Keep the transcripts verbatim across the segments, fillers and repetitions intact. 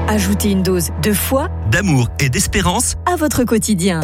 Ajoutez une dose de foi, d'amour et d'espérance à votre quotidien.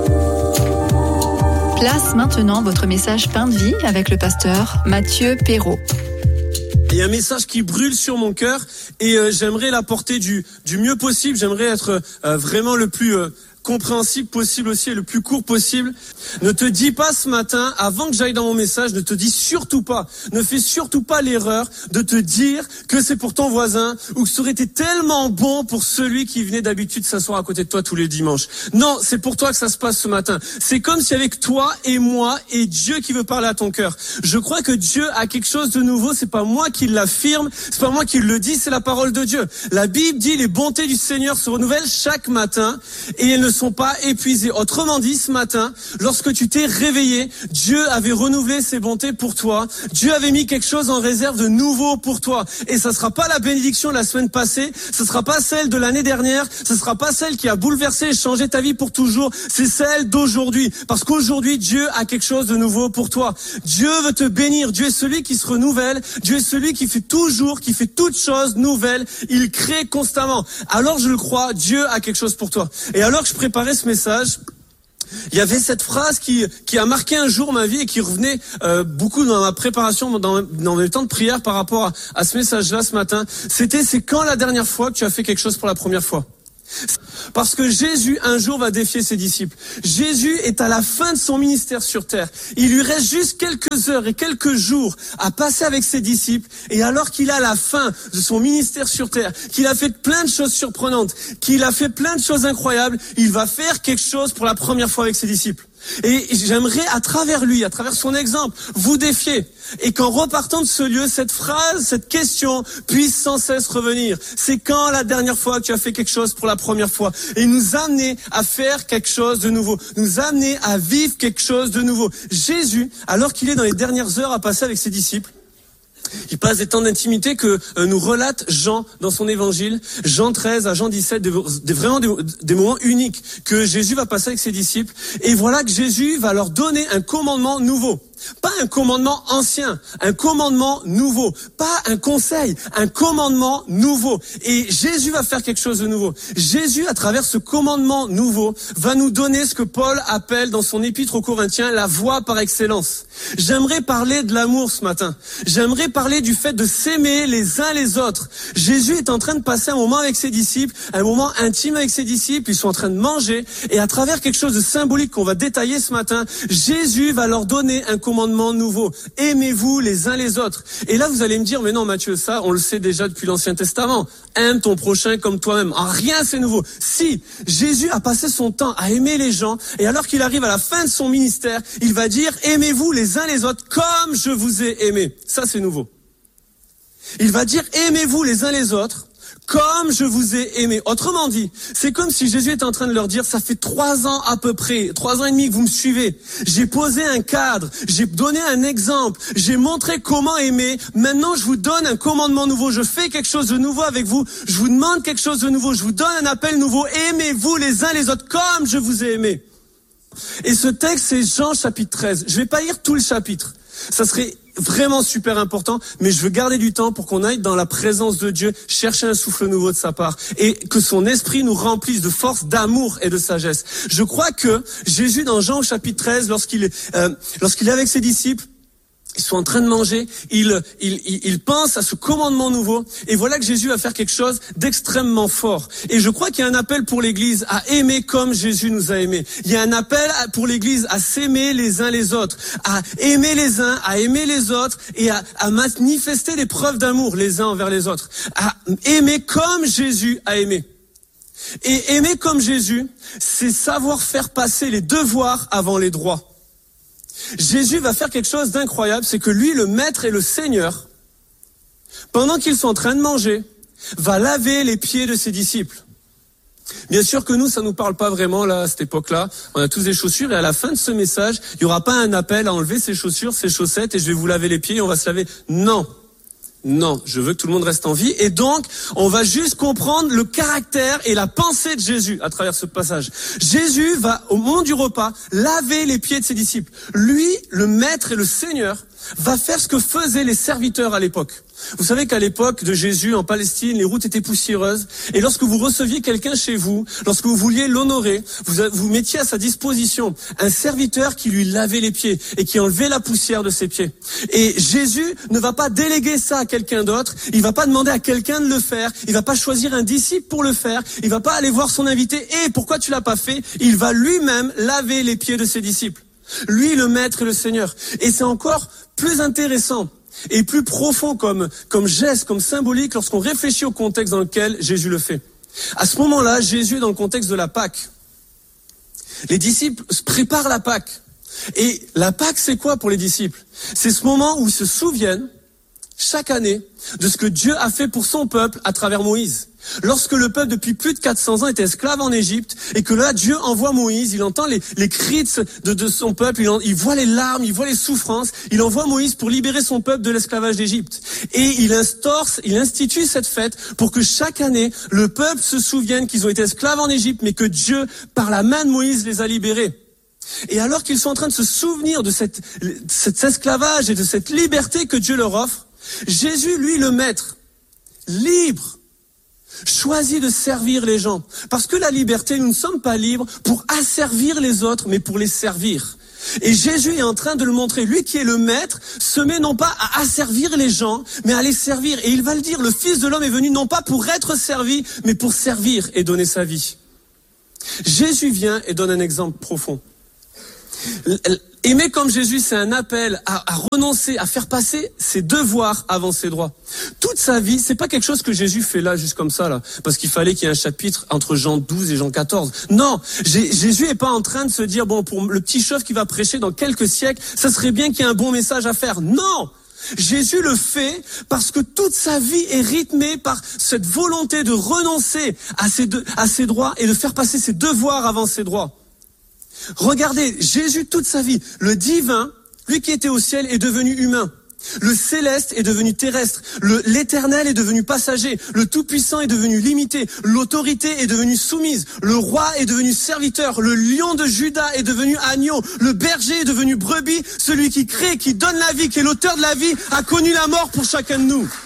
Place maintenant votre message Pain de vie avec le pasteur Mathieu Perrault. Il y a un message qui brûle sur mon cœur et euh, j'aimerais l'apporter du, du mieux possible. J'aimerais être euh, vraiment le plus euh, compréhensible possible aussi et le plus court possible. Ne te dis pas ce matin, avant que j'aille dans mon message, ne te dis surtout pas, ne fais surtout pas l'erreur de te dire que c'est pour ton voisin ou que ça aurait été tellement bon pour celui qui venait d'habitude s'asseoir à côté de toi tous les dimanches. Non, c'est pour toi que ça se passe ce matin. C'est comme si avec toi et moi et Dieu qui veut parler à ton cœur. Je crois que Dieu a quelque chose de nouveau, c'est pas moi qui l'affirme, c'est pas moi qui le dis, c'est la parole de Dieu. La Bible dit les bontés du Seigneur se renouvellent chaque matin et elles ne sont pas épuisées. Autrement dit, ce matin, lorsque tu t'es réveillé, Dieu avait renouvelé ses bontés pour toi. Dieu avait mis quelque chose en réserve de nouveau pour toi. Et ça sera pas la bénédiction de la semaine passée, ce sera pas celle de l'année dernière, ce sera pas celle qui a bouleversé et changé ta vie pour toujours, c'est celle d'aujourd'hui. Parce qu'aujourd'hui, Dieu a quelque chose de nouveau pour toi. Dieu veut te bénir. Dieu est celui qui se renouvelle. Dieu est celui qui fait toujours, qui fait toutes choses nouvelles. Il crée constamment. Alors je le crois, Dieu a quelque chose pour toi. Et alors que je préparais ce message, il y avait cette phrase qui qui a marqué un jour ma vie et qui revenait euh, beaucoup dans ma préparation, dans, dans mes temps de prière par rapport à, à ce message-là ce matin. C'était, c'est quand la dernière fois que tu as fait quelque chose pour la première fois? Parce que Jésus un jour va défier ses disciples. Jésus est à la fin de son ministère sur terre. Il lui reste juste quelques heures et quelques jours à passer avec ses disciples. Et alors qu'il a la fin de son ministère sur terre, qu'il a fait plein de choses surprenantes, qu'il a fait plein de choses incroyables, il va faire quelque chose pour la première fois avec ses disciples. Et j'aimerais, à travers lui, à travers son exemple, vous défier. Et qu'en repartant de ce lieu, cette phrase, cette question puisse sans cesse revenir. C'est quand la dernière fois que tu as fait quelque chose pour la première fois? Et nous amener à faire quelque chose de nouveau. Nous amener à vivre quelque chose de nouveau. Jésus, alors qu'il est dans les dernières heures à passer avec ses disciples, il passe des temps d'intimité que euh, nous relate Jean dans son évangile, Jean treize à Jean dix-sept, des, des, vraiment des, des moments uniques que Jésus va passer avec ses disciples. Et voilà que Jésus va leur donner un commandement nouveau. Pas un commandement ancien, un commandement nouveau. Pas un conseil, un commandement nouveau. Et Jésus va faire quelque chose de nouveau. Jésus, à travers ce commandement nouveau, va nous donner ce que Paul appelle dans son épître aux Corinthiens la voie par excellence. J'aimerais parler de l'amour ce matin. J'aimerais parler du fait de s'aimer les uns les autres. Jésus est en train de passer un moment avec ses disciples, un moment intime avec ses disciples. Ils sont en train de manger. Et à travers quelque chose de symbolique qu'on va détailler ce matin, Jésus va leur donner un commandement nouveau. Aimez-vous les uns les autres. Et là, vous allez me dire, mais non, Mathieu, ça, on le sait déjà depuis l'Ancien Testament. Aime ton prochain comme toi-même. Ah, rien, c'est nouveau. Si, Jésus a passé son temps à aimer les gens, et alors qu'il arrive à la fin de son ministère, il va dire, aimez-vous les uns les autres comme je vous ai aimé. Ça, c'est nouveau. Il va dire, aimez-vous les uns les autres comme je vous ai aimé. Autrement dit, c'est comme si Jésus était en train de leur dire, ça fait trois ans à peu près, trois ans et demi que vous me suivez. J'ai posé un cadre, j'ai donné un exemple, j'ai montré comment aimer. Maintenant, je vous donne un commandement nouveau. Je fais quelque chose de nouveau avec vous. Je vous demande quelque chose de nouveau. Je vous donne un appel nouveau. Aimez-vous les uns les autres comme je vous ai aimé. Et ce texte, c'est Jean chapitre treize. Je vais pas lire tout le chapitre. Ça serait vraiment super important, mais je veux garder du temps pour qu'on aille dans la présence de Dieu, chercher un souffle nouveau de sa part et que son esprit nous remplisse de force, d'amour et de sagesse. Je crois que Jésus, dans Jean au chapitre treize, lorsqu'il, euh, lorsqu'il est avec ses disciples, ils sont en train de manger, ils, ils, ils, ils pensent à ce commandement nouveau, et voilà que Jésus va faire quelque chose d'extrêmement fort. Et je crois qu'il y a un appel pour l'Église à aimer comme Jésus nous a aimés. Il y a un appel pour l'Église à s'aimer les uns les autres, à aimer les uns, à aimer les autres, et à, à manifester des preuves d'amour les uns envers les autres. À aimer comme Jésus a aimé. Et aimer comme Jésus, c'est savoir faire passer les devoirs avant les droits. Jésus va faire quelque chose d'incroyable, c'est que lui, le maître et le Seigneur, pendant qu'ils sont en train de manger, va laver les pieds de ses disciples. Bien sûr que nous, ça nous parle pas vraiment là à cette époque-là. On a tous des chaussures et à la fin de ce message, il y aura pas un appel à enlever ses chaussures, ses chaussettes et je vais vous laver les pieds et on va se laver. Non. Non, je veux que tout le monde reste en vie. Et donc, on va juste comprendre le caractère et la pensée de Jésus à travers ce passage. Jésus va, au moment du repas, laver les pieds de ses disciples. Lui, le maître et le Seigneur, va faire ce que faisaient les serviteurs à l'époque. Vous savez qu'à l'époque de Jésus, en Palestine, les routes étaient poussiéreuses. Et lorsque vous receviez quelqu'un chez vous, lorsque vous vouliez l'honorer, vous vous mettiez à sa disposition un serviteur qui lui lavait les pieds et qui enlevait la poussière de ses pieds. Et Jésus ne va pas déléguer ça à quelqu'un d'autre. Il va pas demander à quelqu'un de le faire. Il va pas choisir un disciple pour le faire. Il va pas aller voir son invité. Et pourquoi tu l'as pas fait? Il va lui-même laver les pieds de ses disciples. Lui, le maître et le Seigneur. Et c'est encore plus intéressant et plus profond comme, comme geste, comme symbolique lorsqu'on réfléchit au contexte dans lequel Jésus le fait. À ce moment-là, Jésus est dans le contexte de la Pâque. Les disciples préparent la Pâque. Et la Pâque, c'est quoi pour les disciples? C'est ce moment où ils se souviennent, chaque année, de ce que Dieu a fait pour son peuple à travers Moïse. Lorsque le peuple, depuis plus de quatre cents ans, était esclave en Égypte, et que là, Dieu envoie Moïse, il entend les, les cris de, de son peuple, il, en, il voit les larmes, il voit les souffrances, il envoie Moïse pour libérer son peuple de l'esclavage d'Égypte. Et il instaure, il institue cette fête pour que chaque année, le peuple se souvienne qu'ils ont été esclaves en Égypte, mais que Dieu, par la main de Moïse, les a libérés. Et alors qu'ils sont en train de se souvenir de cette, cet esclavage et de cette liberté que Dieu leur offre, Jésus, lui, le maître, libre, choisit de servir les gens. Parce que la liberté, nous ne sommes pas libres pour asservir les autres, mais pour les servir. Et Jésus est en train de le montrer. Lui qui est le maître se met non pas à asservir les gens, mais à les servir. Et il va le dire, le Fils de l'homme est venu non pas pour être servi, mais pour servir et donner sa vie. Jésus vient et donne un exemple profond. Aimer comme Jésus, c'est un appel à, à renoncer, à faire passer ses devoirs avant ses droits. Toute sa vie, c'est pas quelque chose que Jésus fait là, juste comme ça, là, parce qu'il fallait qu'il y ait un chapitre entre Jean douze et Jean quatorze. Non, J- Jésus est pas en train de se dire, bon, pour le petit chef qui va prêcher dans quelques siècles, ça serait bien qu'il y ait un bon message à faire. Non! Jésus le fait parce que toute sa vie est rythmée par cette volonté de renoncer à ses, de, à ses droits et de faire passer ses devoirs avant ses droits. Regardez, Jésus, toute sa vie, le divin, lui qui était au ciel, est devenu humain. Le céleste est devenu terrestre. Le, l'éternel est devenu passager. Le tout-puissant est devenu limité. L'autorité est devenue soumise. Le roi est devenu serviteur. Le lion de Juda est devenu agneau. Le berger est devenu brebis. Celui qui crée, qui donne la vie, qui est l'auteur de la vie, a connu la mort pour chacun de nous.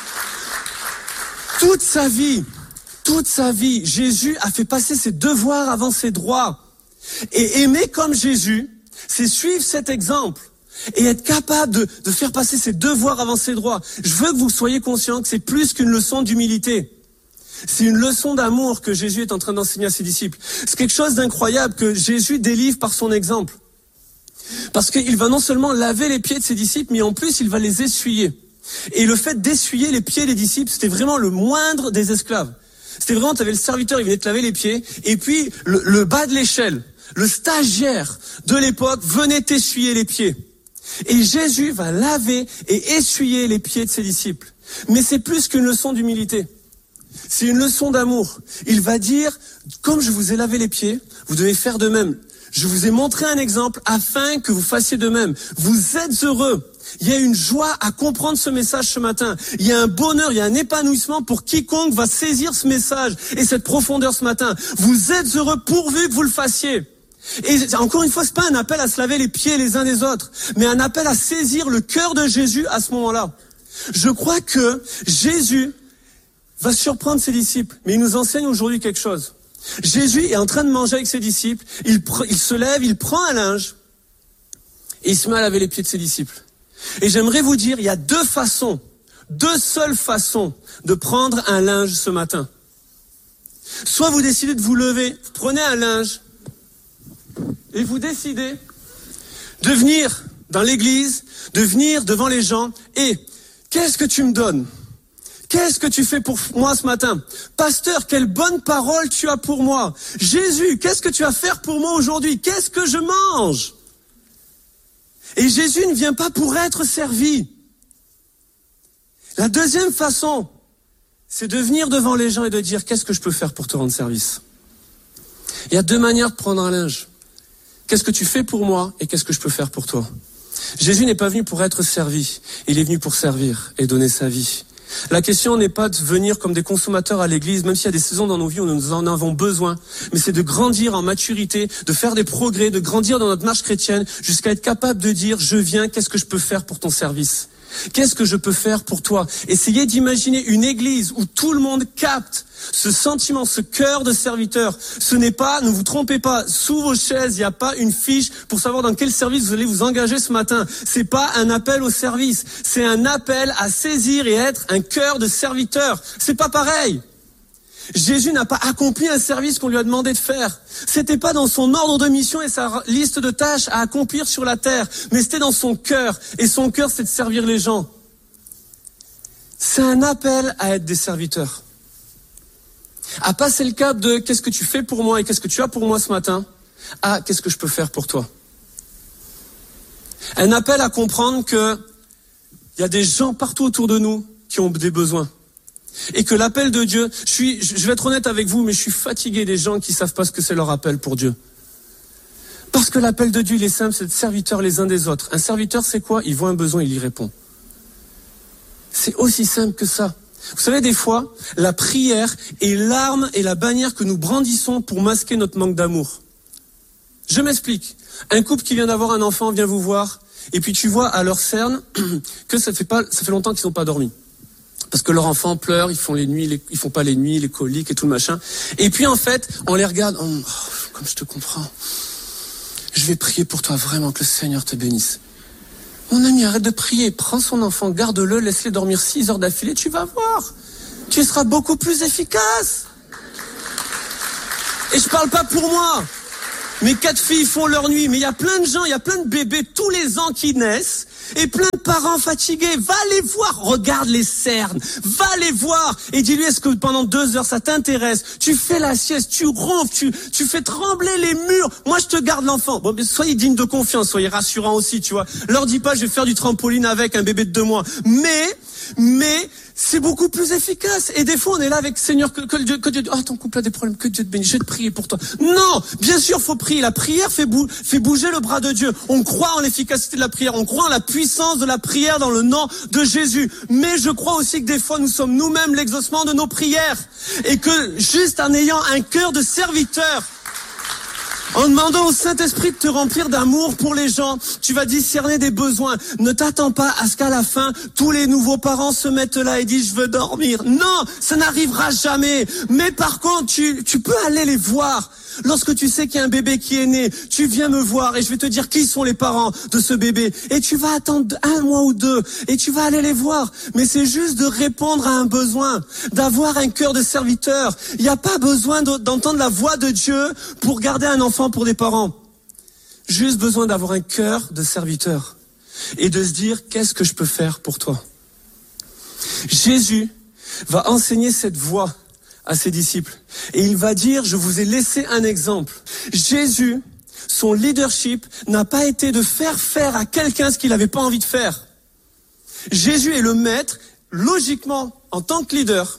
Toute sa vie, toute sa vie, Jésus a fait passer ses devoirs avant ses droits. Et aimer comme Jésus, c'est suivre cet exemple et être capable de, de faire passer ses devoirs avant ses droits. Je veux que vous soyez conscients que c'est plus qu'une leçon d'humilité. C'est une leçon d'amour que Jésus est en train d'enseigner à ses disciples. C'est quelque chose d'incroyable que Jésus délivre par son exemple. Parce qu'il va non seulement laver les pieds de ses disciples, mais en plus il va les essuyer. Et le fait d'essuyer les pieds des disciples, c'était vraiment le moindre des esclaves. C'était vraiment, tu avais le serviteur, il venait te laver les pieds, et puis le, le bas de l'échelle, le stagiaire de l'époque venait t'essuyer les pieds. Et Jésus va laver et essuyer les pieds de ses disciples. Mais c'est plus qu'une leçon d'humilité. C'est une leçon d'amour. Il va dire, comme je vous ai lavé les pieds, vous devez faire de même. Je vous ai montré un exemple afin que vous fassiez de même. Vous êtes heureux. Il y a une joie à comprendre ce message ce matin. Il y a un bonheur, il y a un épanouissement pour quiconque va saisir ce message et cette profondeur ce matin. Vous êtes heureux pourvu que vous le fassiez. Et encore une fois, c'est pas un appel à se laver les pieds les uns des autres, mais un appel à saisir le cœur de Jésus à ce moment-là. Je crois que Jésus va surprendre ses disciples, mais il nous enseigne aujourd'hui quelque chose. Jésus est en train de manger avec ses disciples, il, pr- il se lève, il prend un linge, et il se met à laver les pieds de ses disciples. Et j'aimerais vous dire, il y a deux façons, deux seules façons de prendre un linge ce matin. Soit vous décidez de vous lever, vous prenez un linge, et vous décidez de venir dans l'église, de venir devant les gens, et qu'est-ce que tu me donnes ? Qu'est-ce que tu fais pour moi ce matin ? Pasteur, quelle bonne parole tu as pour moi. Jésus, qu'est-ce que tu vas faire pour moi aujourd'hui ? Qu'est-ce que je mange ? Et Jésus ne vient pas pour être servi. La deuxième façon, c'est de venir devant les gens et de dire, qu'est-ce que je peux faire pour te rendre service ? Il y a deux manières de prendre un linge. Qu'est-ce que tu fais pour moi et qu'est-ce que je peux faire pour toi ? Jésus n'est pas venu pour être servi. Il est venu pour servir et donner sa vie. La question n'est pas de venir comme des consommateurs à l'église, même s'il y a des saisons dans nos vies où nous en avons besoin, mais c'est de grandir en maturité, de faire des progrès, de grandir dans notre marche chrétienne, jusqu'à être capable de dire, je viens, qu'est-ce que je peux faire pour ton service ? Qu'est-ce que je peux faire pour toi ? Essayez d'imaginer une église où tout le monde capte ce sentiment, ce cœur de serviteur. Ce n'est pas, ne vous trompez pas, sous vos chaises, il n'y a pas une fiche pour savoir dans quel service vous allez vous engager ce matin. C'est pas un appel au service, c'est un appel à saisir et être un cœur de serviteur. C'est pas pareil. Jésus n'a pas accompli un service qu'on lui a demandé de faire. C'était pas dans son ordre de mission et sa liste de tâches à accomplir sur la terre, mais c'était dans son cœur. Et son cœur, c'est de servir les gens. C'est un appel à être des serviteurs. À passer le cap de qu'est-ce que tu fais pour moi et qu'est-ce que tu as pour moi ce matin, à qu'est-ce que je peux faire pour toi. Un appel à comprendre que il y a des gens partout autour de nous qui ont des besoins. Et que l'appel de Dieu, je suis, je vais être honnête avec vous, mais je suis fatigué des gens qui savent pas ce que c'est leur appel pour Dieu. Parce que l'appel de Dieu, il est simple, c'est de serviteurs les uns des autres. Un serviteur, c'est quoi ? Il voit un besoin, il y répond. C'est aussi simple que ça. Vous savez, des fois, la prière est l'arme et la bannière que nous brandissons pour masquer notre manque d'amour. Je m'explique. Un couple qui vient d'avoir un enfant vient vous voir, et puis tu vois à leur cerne que ça fait pas, ça fait longtemps qu'ils n'ont pas dormi. Parce que leurs enfants pleurent, ils font les nuits, les, ils font pas les nuits, les coliques et tout le machin. Et puis en fait, on les regarde, oh, comme je te comprends. Je vais prier pour toi vraiment, que le Seigneur te bénisse. Mon ami, arrête de prier, prends son enfant, garde-le, laisse-le dormir six heures d'affilée, tu vas voir. Tu seras beaucoup plus efficace. Et je parle pas pour moi. Mes quatre filles font leur nuit, mais il y a plein de gens, il y a plein de bébés tous les ans qui naissent. Et plein de parents fatigués, va les voir, regarde les cernes, va les voir et dis-lui est-ce que pendant deux heures ça t'intéresse, tu fais la sieste, tu ronfles, tu, tu fais trembler les murs, moi je te garde l'enfant. Bon, mais soyez digne de confiance, soyez rassurants aussi, tu vois. Leur dis pas je vais faire du trampoline avec un bébé de deux mois, mais, mais c'est beaucoup plus efficace. Et des fois on est là avec Seigneur, que, que Dieu, que Dieu, oh ton couple a des problèmes, que Dieu te bénisse, je vais te prier pour toi. Non, bien sûr faut prier, la prière fait, bou- fait bouger le bras de Dieu. On croit en l'efficacité de la prière, on croit en la puissance de la prière dans le nom de Jésus. Mais je crois aussi que des fois nous sommes nous-mêmes l'exaucement de nos prières. Et que juste en ayant un cœur de serviteur, en demandant au Saint-Esprit de te remplir d'amour pour les gens, tu vas discerner des besoins. Ne t'attends pas à ce qu'à la fin, tous les nouveaux parents se mettent là et disent « je veux dormir ». Non, ça n'arrivera jamais. Mais par contre, tu, tu peux aller les voir. Lorsque tu sais qu'il y a un bébé qui est né, tu viens me voir et je vais te dire qui sont les parents de ce bébé. Et tu vas attendre un mois ou deux et tu vas aller les voir. Mais c'est juste de répondre à un besoin, d'avoir un cœur de serviteur. Il n'y a pas besoin d'entendre la voix de Dieu pour garder un enfant pour des parents. Juste besoin d'avoir un cœur de serviteur et de se dire qu'est-ce que je peux faire pour toi. Jésus va enseigner cette voie à ses disciples. Et il va dire, je vous ai laissé un exemple. Jésus, son leadership n'a pas été de faire faire à quelqu'un ce qu'il n'avait pas envie de faire. Jésus est le maître, logiquement, en tant que leader,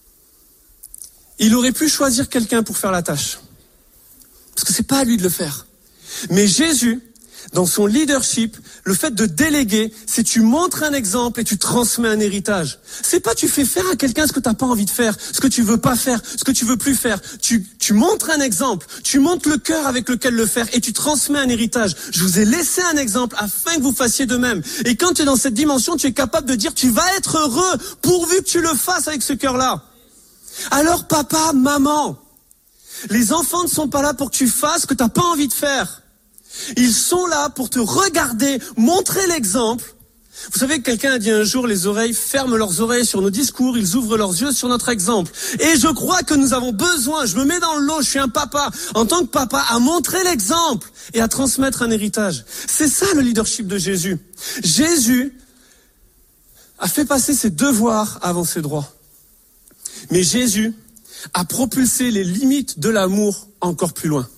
il aurait pu choisir quelqu'un pour faire la tâche. Parce que c'est pas à lui de le faire. Mais Jésus, dans son leadership, le fait de déléguer, c'est tu montres un exemple et tu transmets un héritage. C'est pas tu fais faire à quelqu'un ce que t'as pas envie de faire, ce que tu veux pas faire, ce que tu veux plus faire. Tu, tu montres un exemple, tu montres le cœur avec lequel le faire et tu transmets un héritage. Je vous ai laissé un exemple afin que vous fassiez de même. Et quand tu es dans cette dimension, tu es capable de dire tu vas être heureux pourvu que tu le fasses avec ce cœur-là. Alors papa, maman, les enfants ne sont pas là pour que tu fasses ce que t'as pas envie de faire. Ils sont là pour te regarder, montrer l'exemple. Vous savez que quelqu'un a dit un jour, les oreilles ferment leurs oreilles sur nos discours, ils ouvrent leurs yeux sur notre exemple. Et je crois que nous avons besoin, je me mets dans le lot, je suis un papa, en tant que papa, à montrer l'exemple et à transmettre un héritage. C'est ça le leadership de Jésus. Jésus a fait passer ses devoirs avant ses droits. Mais Jésus a propulsé les limites de l'amour encore plus loin.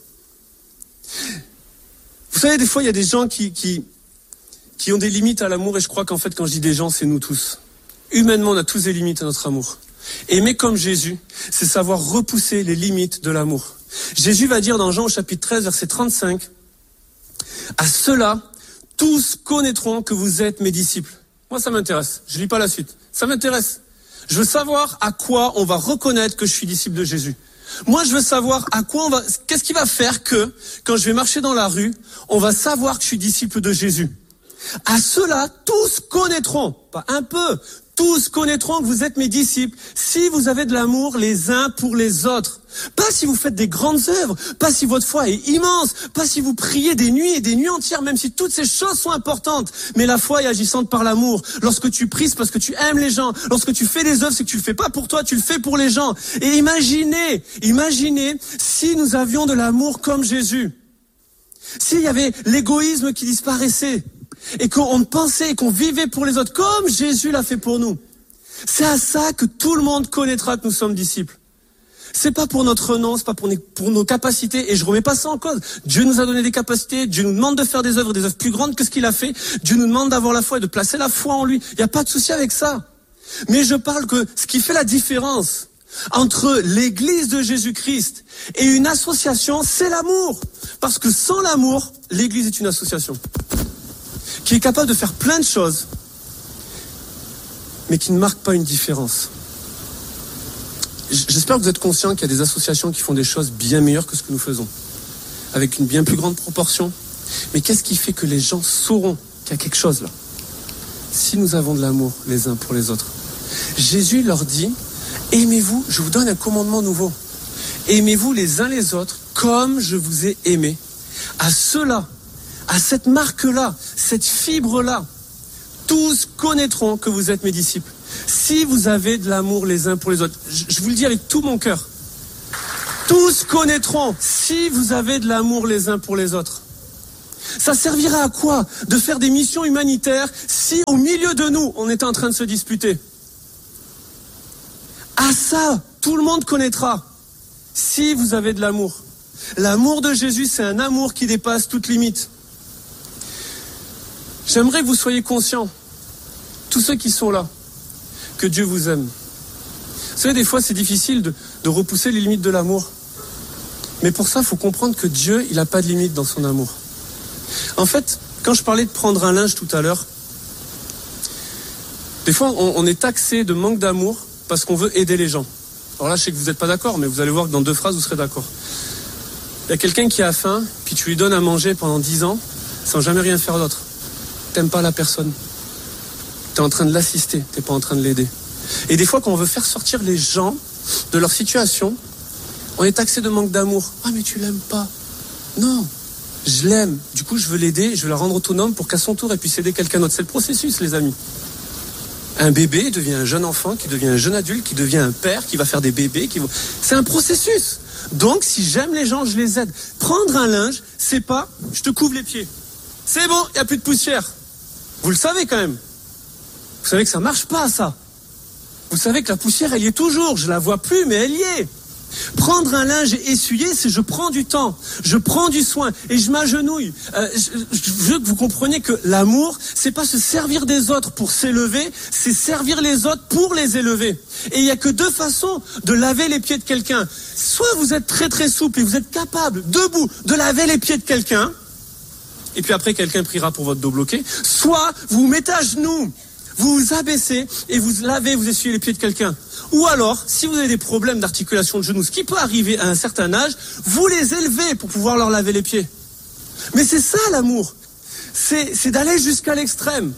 Vous savez, des fois, il y a des gens qui, qui, qui ont des limites à l'amour, et je crois qu'en fait, quand je dis des gens, c'est nous tous. Humainement, on a tous des limites à notre amour. Aimer comme Jésus, c'est savoir repousser les limites de l'amour. Jésus va dire dans Jean au chapitre treize, verset trente-cinq, « À ceux-là, tous connaîtront que vous êtes mes disciples. » Moi, ça m'intéresse. Je lis pas la suite. Ça m'intéresse. Je veux savoir à quoi on va reconnaître que je suis disciple de Jésus. Moi, je veux savoir à quoi on va, qu'est-ce qui va faire que, quand je vais marcher dans la rue, on va savoir que je suis disciple de Jésus. À cela, tous connaîtront, pas un peu, tous connaîtront que vous êtes mes disciples si vous avez de l'amour les uns pour les autres. Pas si vous faites des grandes œuvres, pas si votre foi est immense, pas si vous priez des nuits et des nuits entières, même si toutes ces choses sont importantes. Mais la foi est agissante par l'amour. Lorsque tu pries, c'est parce que tu aimes les gens. Lorsque tu fais des œuvres, c'est que tu le fais pas pour toi, tu le fais pour les gens. Et imaginez, imaginez si nous avions de l'amour comme Jésus. S'il y avait l'égoïsme qui disparaissait. Et qu'on pensait et qu'on vivait pour les autres comme Jésus l'a fait pour nous. C'est à ça que tout le monde connaîtra que nous sommes disciples. C'est pas pour notre nom, c'est pas pour, pour nos capacités, et je remets pas ça en cause. Dieu nous a donné des capacités, Dieu nous demande de faire des œuvres, des œuvres plus grandes que ce qu'il a fait. Dieu nous demande d'avoir la foi et de placer la foi en lui. Il n'y a pas de souci avec ça. Mais je parle que ce qui fait la différence entre l'église de Jésus-Christ et une association, c'est l'amour. Parce que sans l'amour, l'église est une association qui est capable de faire plein de choses, mais qui ne marque pas une différence. J'espère que vous êtes conscients qu'il y a des associations qui font des choses bien meilleures que ce que nous faisons, avec une bien plus grande proportion. Mais qu'est-ce qui fait que les gens sauront qu'il y a quelque chose là? Si nous avons de l'amour les uns pour les autres. Jésus leur dit, aimez-vous, je vous donne un commandement nouveau. Aimez-vous les uns les autres comme je vous ai aimé. À cela, à cette marque-là, cette fibre-là, tous connaîtront que vous êtes mes disciples. Si vous avez de l'amour les uns pour les autres, je, je vous le dis avec tout mon cœur. Tous connaîtront si vous avez de l'amour les uns pour les autres. Ça servira à quoi de faire des missions humanitaires si au milieu de nous, on est en train de se disputer? À ça, tout le monde connaîtra si vous avez de l'amour. L'amour de Jésus, c'est un amour qui dépasse toute limite. J'aimerais que vous soyez conscients, tous ceux qui sont là, que Dieu vous aime. Vous savez, des fois, c'est difficile de, de repousser les limites de l'amour. Mais pour ça, il faut comprendre que Dieu, il n'a pas de limite dans son amour. En fait, quand je parlais de prendre un linge tout à l'heure, des fois, on, on est taxé de manque d'amour parce qu'on veut aider les gens. Alors là, je sais que vous n'êtes pas d'accord, mais vous allez voir que dans deux phrases, vous serez d'accord. Il y a quelqu'un qui a faim, puis tu lui donnes à manger pendant dix ans, sans jamais rien faire d'autre. T'aimes pas la personne. T'es en train de l'assister, t'es pas en train de l'aider. Et des fois, quand on veut faire sortir les gens de leur situation, on est taxé de manque d'amour. Ah, mais tu l'aimes pas. Non, je l'aime. Du coup, je veux l'aider, je veux la rendre autonome pour qu'à son tour, elle puisse aider quelqu'un d'autre. C'est le processus, les amis. Un bébé devient un jeune enfant, qui devient un jeune adulte, qui devient un père, qui va faire des bébés. Qui va... C'est un processus. Donc, si j'aime les gens, je les aide. Prendre un linge, c'est pas, je te couvre les pieds. C'est bon, il n'y a plus de poussière. Vous le savez quand même. Vous savez que ça marche pas, ça. Vous savez que la poussière, elle y est toujours. Je la vois plus, mais elle y est. Prendre un linge et essuyer, c'est je prends du temps, je prends du soin et je m'agenouille. Euh, je, je veux que vous compreniez que l'amour, c'est pas se servir des autres pour s'élever, c'est servir les autres pour les élever. Et il y a que deux façons de laver les pieds de quelqu'un. Soit vous êtes très très souple et vous êtes capable, debout, de laver les pieds de quelqu'un, et puis après quelqu'un priera pour votre dos bloqué. Soit vous vous mettez à genoux, vous vous abaissez et vous lavez, vous essuyez les pieds de quelqu'un. Ou alors, si vous avez des problèmes d'articulation de genoux, ce qui peut arriver à un certain âge, vous les élevez pour pouvoir leur laver les pieds. Mais c'est ça l'amour. C'est, c'est d'aller jusqu'à l'extrême.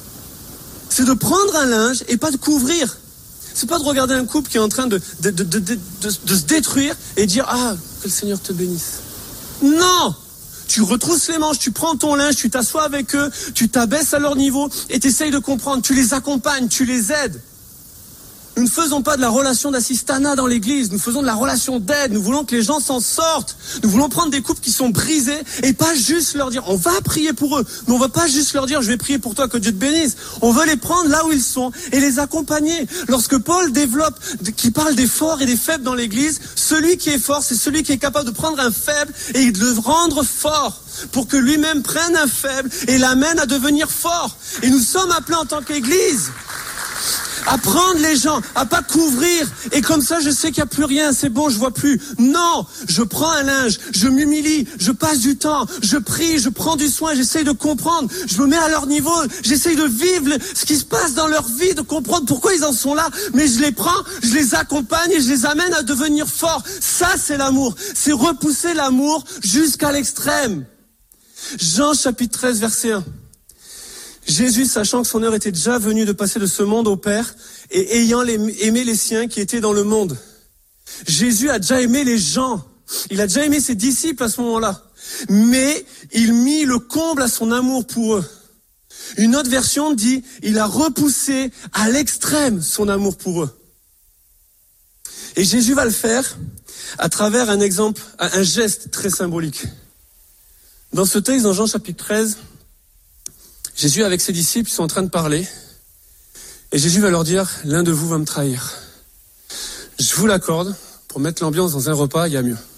C'est de prendre un linge et pas de couvrir. C'est pas de regarder un couple qui est en train de, de, de, de, de, de, de se détruire et dire « Ah, que le Seigneur te bénisse ». Non! Tu retrousses les manches, tu prends ton linge, tu t'assois avec eux, tu t'abaisses à leur niveau et tu essayes de comprendre. Tu les accompagnes, tu les aides. Nous ne faisons pas de la relation d'assistanat dans l'église, nous faisons de la relation d'aide, nous voulons que les gens s'en sortent. Nous voulons prendre des couples qui sont brisés et pas juste leur dire, on va prier pour eux, mais on va pas juste leur dire, je vais prier pour toi, que Dieu te bénisse. On veut les prendre là où ils sont et les accompagner. Lorsque Paul développe, qui parle des forts et des faibles dans l'église, celui qui est fort, c'est celui qui est capable de prendre un faible et de le rendre fort, pour que lui-même prenne un faible et l'amène à devenir fort. Et nous sommes appelés en tant qu'église à prendre les gens, à pas couvrir, et comme ça je sais qu'il n'y a plus rien, c'est bon, je vois plus. Non, je prends un linge, je m'humilie, je passe du temps, je prie, je prends du soin, j'essaye de comprendre, je me mets à leur niveau, j'essaye de vivre le, ce qui se passe dans leur vie, de comprendre pourquoi ils en sont là, mais je les prends, je les accompagne et je les amène à devenir forts. Ça c'est l'amour, c'est repousser l'amour jusqu'à l'extrême. Jean chapitre treize verset un. Jésus, sachant que son heure était déjà venue de passer de ce monde au Père, et ayant les, aimé les siens qui étaient dans le monde. Jésus a déjà aimé les gens. Il a déjà aimé ses disciples à ce moment-là. Mais il mit le comble à son amour pour eux. Une autre version dit, il a repoussé à l'extrême son amour pour eux. Et Jésus va le faire à travers un exemple, un geste très symbolique. Dans ce texte, dans Jean chapitre treize, Jésus avec ses disciples, ils sont en train de parler. Et Jésus va leur dire, l'un de vous va me trahir. Je vous l'accorde, pour mettre l'ambiance dans un repas, il y a mieux.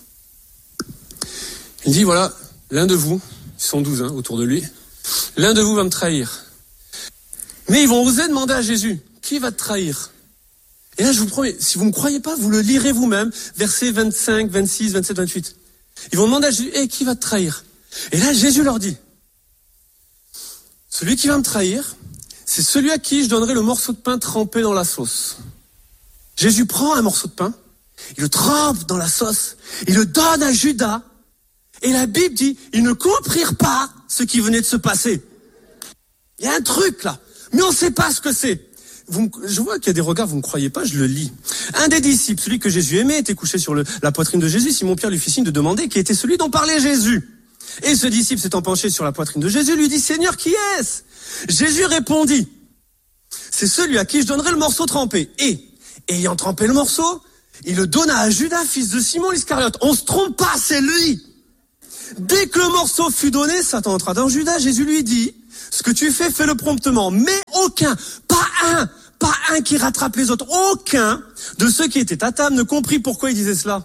Il dit, voilà, l'un de vous, ils sont douze hein, autour de lui, l'un de vous va me trahir. Mais ils vont oser demander à Jésus, qui va te trahir? Et là, je vous promets, si vous ne me croyez pas, vous le lirez vous-même, versets vingt-cinq, vingt-six, vingt-sept, vingt-huit. Ils vont demander à Jésus, hé, hey, qui va te trahir? Et là, Jésus leur dit, celui qui va me trahir, c'est celui à qui je donnerai le morceau de pain trempé dans la sauce. Jésus prend un morceau de pain, il le trempe dans la sauce, il le donne à Judas, et la Bible dit, ils ne comprirent pas ce qui venait de se passer. Il y a un truc là, mais on ne sait pas ce que c'est. Vous, je vois qu'il y a des regards, vous ne me croyez pas, je le lis. Un des disciples, celui que Jésus aimait, était couché sur le, la poitrine de Jésus. Simon-Pierre lui fit signe de demander qui était celui dont parlait Jésus. Et ce disciple s'étant penché sur la poitrine de Jésus, lui dit, Seigneur, qui est-ce? Jésus répondit, c'est celui à qui je donnerai le morceau trempé. Et, ayant trempé le morceau, il le donna à Judas, fils de Simon l'Iscariote. On se trompe pas, c'est lui. Dès que le morceau fut donné, Satan entra dans Judas. Jésus lui dit, ce que tu fais, fais-le promptement. Mais aucun, pas un, pas un qui rattrape les autres, aucun de ceux qui étaient à table ne comprit pourquoi il disait cela.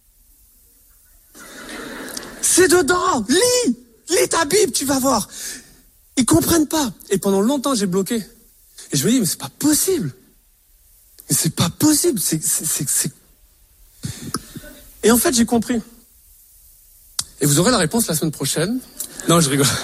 C'est dedans, lis, lis ta Bible, tu vas voir. Ils comprennent pas. Et pendant longtemps, j'ai bloqué. Et je me dis, mais c'est pas possible. Mais c'est pas possible. C'est, c'est, c'est, c'est... Et en fait, j'ai compris. Et vous aurez la réponse la semaine prochaine. Non, je rigole.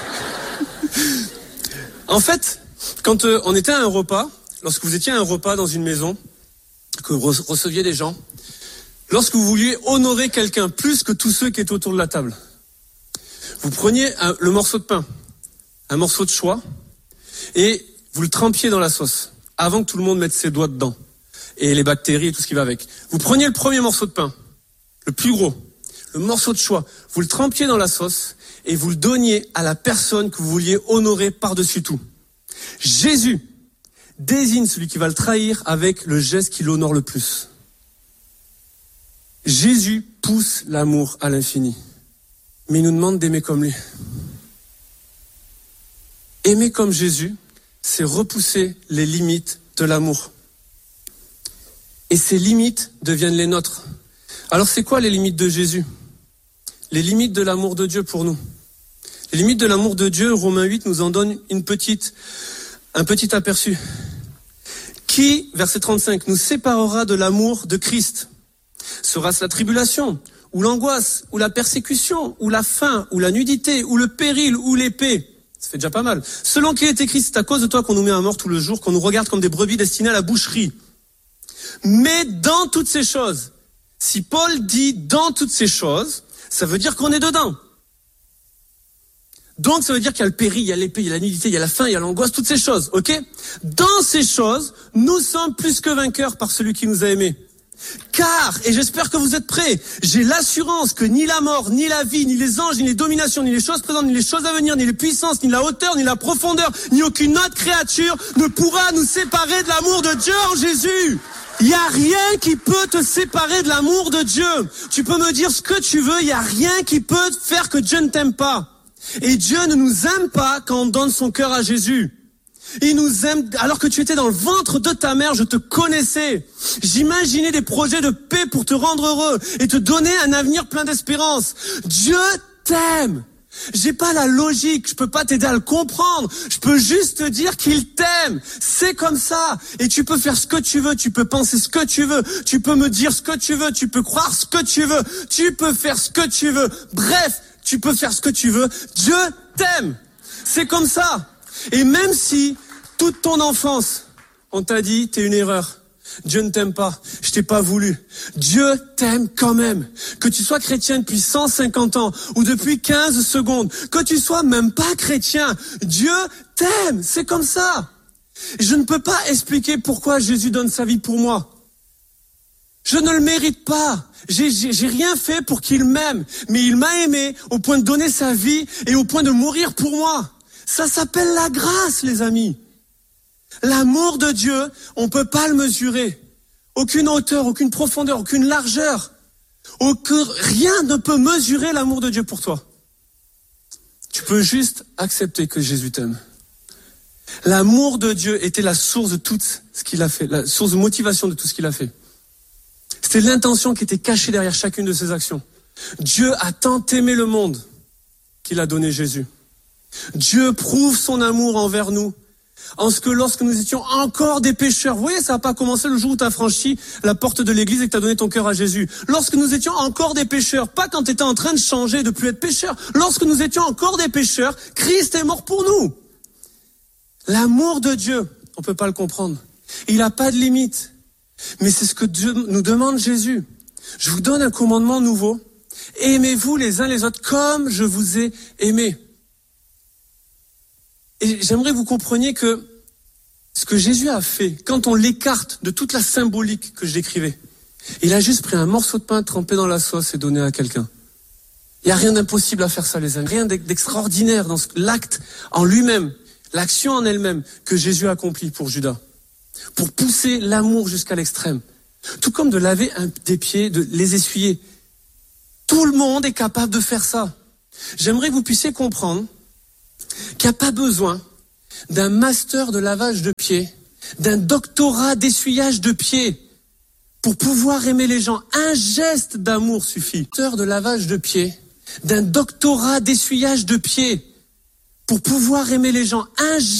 En fait, quand euh, on était à un repas, lorsque vous étiez à un repas dans une maison, que vous receviez des gens, lorsque vous vouliez honorer quelqu'un plus que tous ceux qui étaient autour de la table, vous preniez un, le morceau de pain, un morceau de choix, et vous le trempiez dans la sauce, avant que tout le monde mette ses doigts dedans, et les bactéries et tout ce qui va avec. Vous preniez le premier morceau de pain, le plus gros, le morceau de choix, vous le trempiez dans la sauce, et vous le donniez à la personne que vous vouliez honorer par-dessus tout. Jésus désigne celui qui va le trahir avec le geste qui l'honore le plus. Jésus pousse l'amour à l'infini. Mais il nous demande d'aimer comme lui. Aimer comme Jésus, c'est repousser les limites de l'amour. Et ces limites deviennent les nôtres. Alors c'est quoi les limites de Jésus? Les limites de l'amour de Dieu pour nous. Les limites de l'amour de Dieu, Romains huit nous en donne une petite, un petit aperçu. Qui, verset trente-cinq, nous séparera de l'amour de Christ? Sera-ce la tribulation, ou l'angoisse, ou la persécution, ou la faim, ou la nudité, ou le péril, ou l'épée? Ça fait déjà pas mal. Selon qu'il est écrit, c'est à cause de toi qu'on nous met à mort tout le jour, qu'on nous regarde comme des brebis destinées à la boucherie. Mais dans toutes ces choses, si Paul dit dans toutes ces choses, ça veut dire qu'on est dedans. Donc ça veut dire qu'il y a le péril, il y a l'épée, il y a la nudité, il y a la faim, il y a l'angoisse, toutes ces choses, ok? Dans ces choses, nous sommes plus que vainqueurs par celui qui nous a aimés. Car, et j'espère que vous êtes prêts, j'ai l'assurance que ni la mort, ni la vie, ni les anges, ni les dominations, ni les choses présentes, ni les choses à venir, ni les puissances, ni la hauteur, ni la profondeur, ni aucune autre créature ne pourra nous séparer de l'amour de Dieu en Jésus. Il n'y a rien qui peut te séparer de l'amour de Dieu. Tu peux me dire ce que tu veux, il n'y a rien qui peut faire que Dieu ne t'aime pas. Et Dieu ne nous aime pas quand on donne son cœur à Jésus. Il nous aime, alors que tu étais dans le ventre de ta mère, je te connaissais. J'imaginais des projets de paix pour te rendre heureux et te donner un avenir plein d'espérance. Dieu t'aime. J'ai pas la logique, je peux pas t'aider à le comprendre. Je peux juste te dire qu'il t'aime. C'est comme ça. Et tu peux faire ce que tu veux, tu peux penser ce que tu veux, tu peux me dire ce que tu veux, tu peux croire ce que tu veux, tu peux faire ce que tu veux. Bref, tu peux faire ce que tu veux. Dieu t'aime. C'est comme ça. Et même si toute ton enfance, on t'a dit, t'es une erreur. Dieu ne t'aime pas, je t'ai pas voulu. Dieu t'aime quand même. Que tu sois chrétien depuis cent cinquante ans ou depuis quinze secondes, que tu sois même pas chrétien, Dieu t'aime, c'est comme ça. Je ne peux pas expliquer pourquoi Jésus donne sa vie pour moi. Je ne le mérite pas. J'ai, j'ai, j'ai rien fait pour qu'il m'aime, mais il m'a aimé au point de donner sa vie et au point de mourir pour moi. Ça s'appelle la grâce, les amis. L'amour de Dieu, on ne peut pas le mesurer. Aucune hauteur, aucune profondeur, aucune largeur. Aucun, rien ne peut mesurer l'amour de Dieu pour toi. Tu peux juste accepter que Jésus t'aime. L'amour de Dieu était la source de tout ce qu'il a fait, la source de motivation de tout ce qu'il a fait. C'était l'intention qui était cachée derrière chacune de ses actions. Dieu a tant aimé le monde qu'il a donné Jésus. Dieu prouve son amour envers nous. En ce que lorsque nous étions encore des pécheurs, vous voyez, ça n'a pas commencé le jour où tu as franchi la porte de l'église et que tu as donné ton cœur à Jésus. Lorsque nous étions encore des pécheurs, pas quand tu étais en train de changer, de plus être pécheur. Lorsque nous étions encore des pécheurs, Christ est mort pour nous. L'amour de Dieu, on ne peut pas le comprendre. Il n'a pas de limite. Mais c'est ce que Dieu nous demande Jésus. Je vous donne un commandement nouveau. Aimez-vous les uns les autres comme je vous ai aimé. Et j'aimerais que vous compreniez que ce que Jésus a fait, quand on l'écarte de toute la symbolique que je décrivais, il a juste pris un morceau de pain trempé dans la sauce et donné à quelqu'un. Il n'y a rien d'impossible à faire ça, les amis. Rien d'extraordinaire dans l'acte en lui-même, l'action en elle-même que Jésus a accompli pour Judas. Pour pousser l'amour jusqu'à l'extrême. Tout comme de laver un, des pieds, de les essuyer. Tout le monde est capable de faire ça. J'aimerais que vous puissiez comprendre qu'il n'y a pas besoin d'un master de lavage de pieds, d'un doctorat d'essuyage de pieds pour pouvoir aimer les gens. Un geste d'amour suffit. Un master de lavage de pieds, d'un doctorat d'essuyage de pieds pour pouvoir aimer les gens. Un